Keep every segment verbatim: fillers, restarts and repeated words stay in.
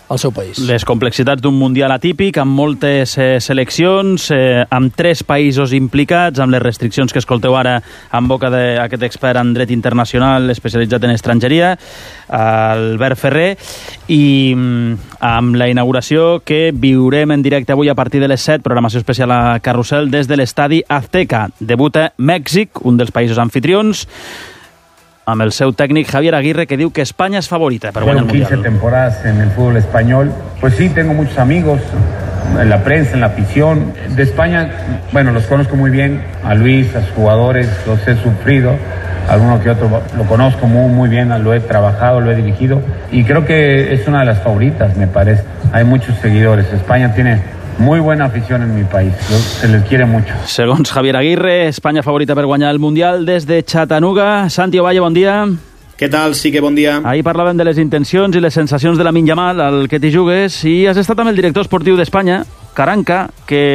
al seu país. Les complexitats d'un mundial atípic, amb moltes eh, seleccions, eh, amb tres països implicats, amb les restriccions que escolteu ara en boca d'aquest expert en dret internacional especialitzat en estrangeria, Albert Ferrer, i amb la inauguració que viurem en directe avui a partir de les set, programació especial a Carrusel des de l'estadi Azteca. Debuta Mèxic, un dels països anfitrions, amb el seu tècnic Javier Aguirre, que diu que España es favorita per guanyar el Mundial. quince temporadas en el fútbol español. Pues sí, tengo muchos amigos en la prensa, en la afición. De España, bueno, los conozco muy bien. A Luis, a sus jugadores, los he sufrido. Alguno que otro lo conozco muy, muy bien, lo he trabajado, lo he dirigido. Y creo que es una de las favoritas, me parece. Hay muchos seguidores. España tiene muy buena afición en mi país, se les quiere mucho. Segons Javier Aguirre, Espanya favorita per guanyar el Mundial des de Chattanooga. Santi Ovalle, bon dia. Què tal? Sí que bon dia. Ahir parlàvem de les intencions i les sensacions de Lamine Yamal, al que t'hi jugues, i has estat amb el director esportiu d'Espanya, Caranca,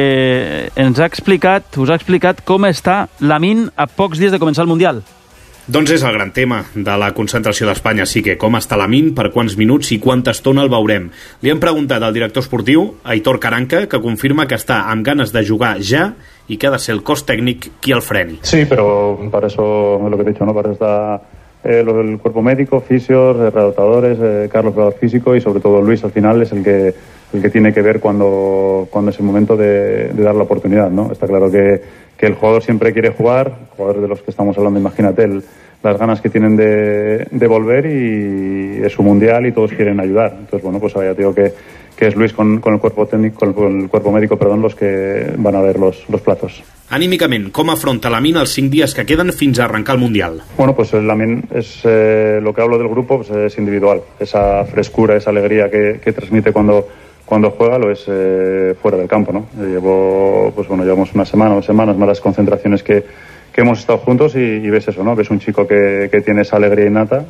que ens ha explicat, us ha explicat com està Lamine a pocs dies de començar el Mundial. Doncs és el gran tema de la concentració d'Espanya, sí que com està Lamine, per quants minuts i quanta estona el veurem. Li hem preguntat al director esportiu, Aitor Caranca, que confirma que està amb ganes de jugar ja i que ha de ser el cos tècnic qui el freni. Sí, pero para eso es lo que he dicho, ¿no? Para eso está eh, lo del cuerpo médico, fisios, eh, redactadores, eh, Carlos, preparador físico, y sobre todo Luis al final es el que el que tiene que ver cuando, cuando es el momento de, de dar la oportunidad, ¿no? Está claro que, que el jugador siempre quiere jugar, jugadores de los que estamos hablando, imagínate, el, las ganas que tienen de, de volver, y es su mundial y todos quieren ayudar. Entonces, bueno, pues ya te digo que, que es Luis con, con el cuerpo técnico, con el cuerpo médico, perdón, los que van a ver los, los platos. Anímicament, com afronta Lamine els cinc dies que queden fins a arrencar el Mundial? Bueno, pues el Lamine es eh, lo que hablo del grupo, pues es individual. Esa frescura, esa alegría que, que transmite cuando cuando juega lo es eh, fuera del campo, ¿no? Llevo, pues bueno, llevamos una semana, dos semanas más las concentraciones que, que hemos estado juntos, y, y ves eso, ¿no? Ves un chico que, que tiene esa alegría innata,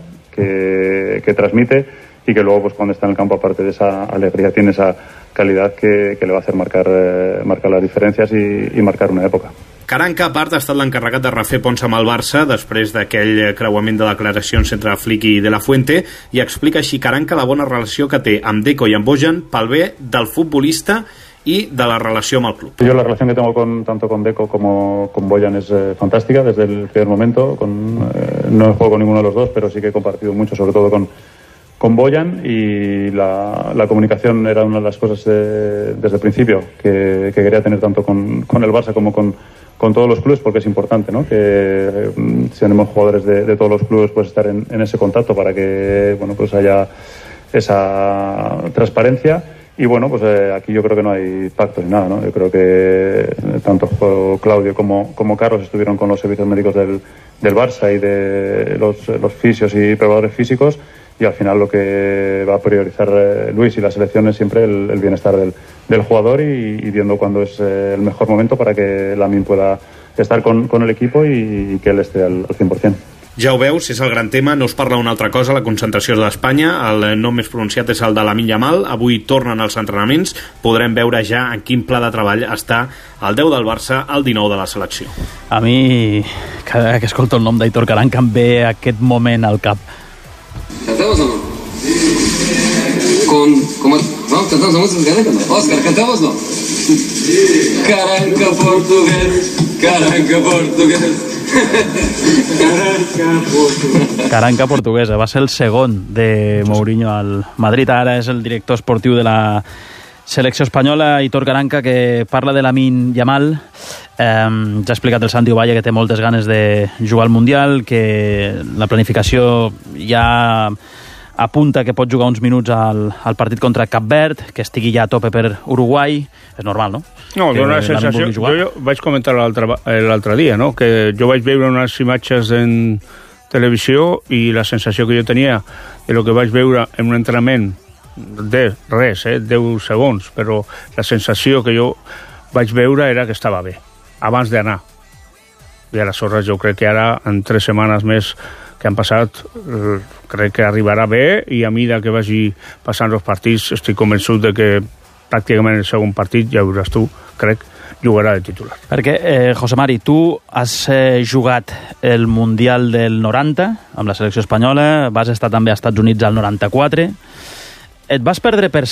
que, que transmite, y que luego, pues cuando está en el campo, aparte de esa alegría, tiene esa calidad que, que le va a hacer marcar, eh, marcar las diferencias y, y marcar una època. Caranca, a part, ha estat l'encarregat de refer ponts amb el Barça després d'aquell creuament de declaracions entre Flick i De La Fuente, i explica així Caranca la bona relació que té amb Deco i amb Bojan pel bé del futbolista y de la relación amb el club. Yo la relación que tengo con, tanto con Deco como con Bojan es eh, fantástica desde el primer momento. Con, eh, no he jugado con ninguno de los dos, pero sí que he compartido mucho, sobre todo con, con Bojan, y la, la comunicación era una de las cosas de, desde el principio que, que quería tener tanto con, con el Barça como con, con todos los clubes, porque es importante, ¿no? Que eh, si tenemos jugadores de, de todos los clubes, pues estar en, en ese contacto para que, bueno, pues haya esa transparencia. Y bueno, pues eh, aquí yo creo que no hay pacto ni nada, ¿no? Yo creo que tanto Claudio como, como Carlos estuvieron con los servicios médicos del, del Barça y de los, los fisios y preparadores físicos, y al final lo que va a priorizar eh, Luis y la selección es siempre el, el bienestar del, del jugador, y, y viendo cuándo es eh, el mejor momento para que Lamine pueda estar con, con el equipo y, y que él esté al, al cien por ciento. Ja ho veus, és el gran tema, no us parla una altra cosa, la concentració d'Espanya, el nom més pronunciat és el de Lamine Yamal, avui tornen als entrenaments, podrem veure ja en quin pla de treball està el deu del Barça, el dinou de la selecció. A mi, cada que escolto el nom d'Aitor Caranca em ve aquest moment al cap. ¿Cantamos o no? Con, ¿cómo? ¿No? ¿Cantamos la música? Oscar, ¿cantamos o no? Caranca portugués, Caranca portugués. Caranca portuguesa, va ser el segon de Mourinho al Madrid, ara és el director esportiu de la selecció espanyola, Aitor Caranca, que parla de Lamine Yamal. Eh, ja ha explicat el Santi Ovalle que té moltes ganes de jugar al Mundial, que la planificació ja apunta que pot jugar uns minuts al, al partit contra Cap Verd, que estigui ja a tope per Uruguai. És normal, no? No, dona la sensació... Jo, jo vaig comentar l'altre dia, no? Que jo vaig veure unes imatges en televisió i la sensació que jo tenia de lo que vaig veure en un entrenament de res, eh, deu segons, però la sensació que jo vaig veure era que estava bé, abans d'anar. I aleshores jo crec que ara, en tres setmanes més que han passat, eh, crec que arribarà bé, i a mesura que vagi passant els partits estic convençut de que pràcticament el segon partit, ja veuràs tu, crec, jugarà de titular. Perquè, eh, José Mari, tu has eh, jugat el Mundial del noranta amb la selecció espanyola, vas estar també als Estats Units al noranta-quatre, et vas perdre per